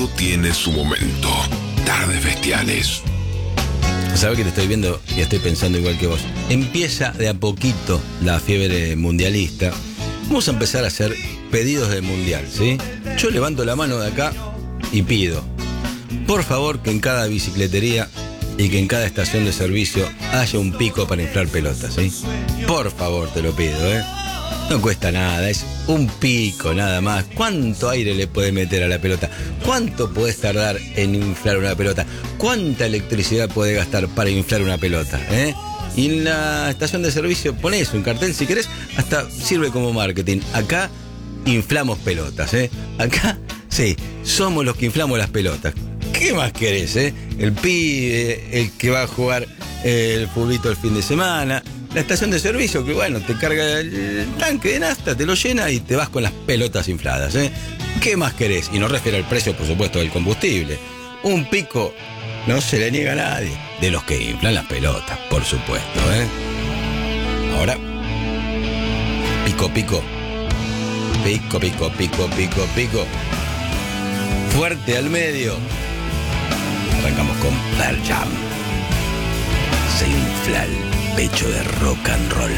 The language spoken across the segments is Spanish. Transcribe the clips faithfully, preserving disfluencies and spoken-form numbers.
tiene su momento. Tardes Bestiales. ¿Sabes que te estoy viendo y estoy pensando igual que vos? Empieza de a poquito la fiebre mundialista. Vamos a empezar a hacer pedidos del mundial, ¿sí? Yo levanto la mano de acá y pido, por favor, que en cada bicicletería y que en cada estación de servicio haya un pico para inflar pelotas, ¿sí? Por favor, te lo pido, ¿eh? No cuesta nada, es un pico nada más. ¿Cuánto aire le puede meter a la pelota? ¿Cuánto podés tardar en inflar una pelota? ¿Cuánta electricidad puede gastar para inflar una pelota? ¿Eh? Y en la estación de servicio ponés un cartel, si querés, hasta sirve como marketing. Acá inflamos pelotas, ¿eh? Acá, sí, somos los que inflamos las pelotas. ¿Qué más querés, eh? El pibe, el que va a jugar el fulbito el fin de semana. La estación de servicio, que bueno, te carga el tanque de nafta, te lo llena y te vas con las pelotas infladas, ¿eh? ¿Qué más querés? Y no refiere al precio, por supuesto, del combustible. Un pico no se le niega a nadie. De los que inflan las pelotas, por supuesto, ¿eh? Ahora, pico, pico. Pico, pico, pico, pico, pico. Fuerte al medio. Arrancamos con Pearl Jam. Se infla el pecho de rock and roll.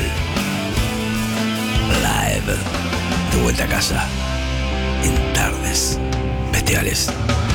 Live. De vuelta a casa. En Tardes Bestiales.